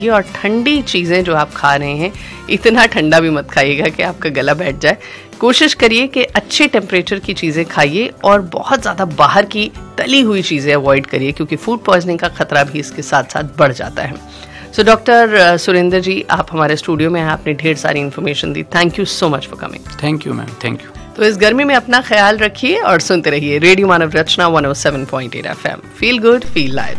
और ठंडी चीज़ें जो आप खा रहे हैं, इतना ठंडा भी मत खाइएगा कि आपका गला बैठ जाए। कोशिश करिए कि अच्छे टेम्परेचर की चीज़ें खाइए और बहुत ज़्यादा बाहर की तली हुई चीज़ें अवॉइड करिए, क्योंकि फूड पॉइजनिंग का खतरा भी इसके साथ साथ बढ़ जाता है। सो डॉक्टर सुरेंद्र जी, आप हमारे स्टूडियो में हैं, आपने ढेर सारी information the. Thank you so much for coming. Thank you ma'am, thank you. तो इस गर्मी में अपना ख्याल रखिए और सुनते रहिए रेडियो मानव रचना 107.8 FM। Feel good, feel live.